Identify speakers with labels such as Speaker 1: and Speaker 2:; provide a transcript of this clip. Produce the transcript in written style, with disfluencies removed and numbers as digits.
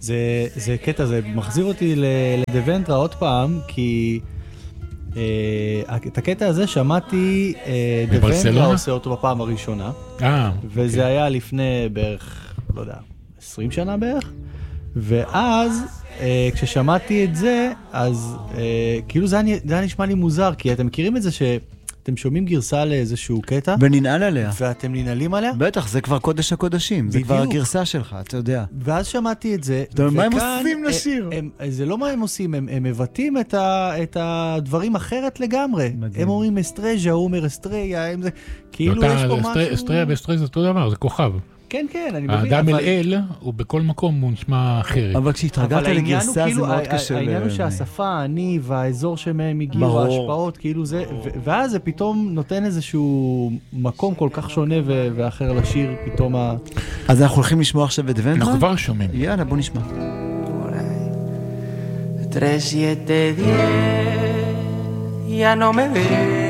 Speaker 1: זה קטע, זה מחזיר אותי לדוונטרה עוד פעם, כי את הקטע הזה שמעתי דוונטרה עושה אותו בפעם הראשונה, וזה היה לפני בערך, לא יודע, 20 שנה בערך, ואז כששמעתי את זה, אז כאילו זה היה נשמע לי מוזר, כי אתם מכירים את זה אתם שומעים גרסה לאיזשהו קטע.
Speaker 2: וננעל עליה.
Speaker 1: ואתם ננעלים עליה?
Speaker 2: בטח, זה כבר קודש הקודשים. זה כבר הגרסה שלך, אתה יודע.
Speaker 1: ואז שמעתי את זה.
Speaker 2: מה הם עושים לשיר?
Speaker 1: זה לא מה הם עושים, הם מבטאים את הדברים אחרת לגמרי. הם אומרים אסטרז'ה, הוא אומר אסטריה, כאילו יש פה משהו...
Speaker 3: אסטריה ואסטריה זה אותו דבר, זה כוכב.
Speaker 1: כן, כן, אני מבין.
Speaker 3: האדם אל, הוא בכל מקום הוא נשמע אחרת.
Speaker 2: אבל כשהתרגלת לגרסה זה מאוד קשה.
Speaker 1: העניין הוא שהשפה, אני והאזור שמהם הגיעו, ההשפעות, כאילו זה, ואז זה פתאום נותן איזשהו מקום כל כך שונה ואחר לשיר, פתאום
Speaker 2: אז אנחנו הולכים לשמוע עכשיו את דוונטרה?
Speaker 3: אנחנו כבר שומעים.
Speaker 2: יאללה, בוא נשמע.
Speaker 4: 3, 7, 10, ya no me ves.